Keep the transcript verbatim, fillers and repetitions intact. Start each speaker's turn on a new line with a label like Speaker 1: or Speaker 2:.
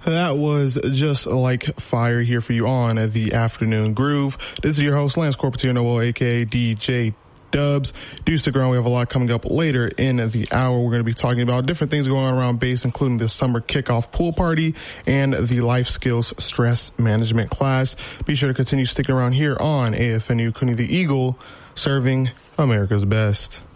Speaker 1: That was Just Like Fire here for you on the Afternoon Groove. This is your host, Lance Corpatino, aka D J Dubs. Do stick around. We have a lot coming up later in the hour. We're going to be talking about different things going on around base, including the summer kickoff pool party and the life skills stress management class. Be sure to continue sticking around here on A F N U Koonie the Eagle, serving America's best.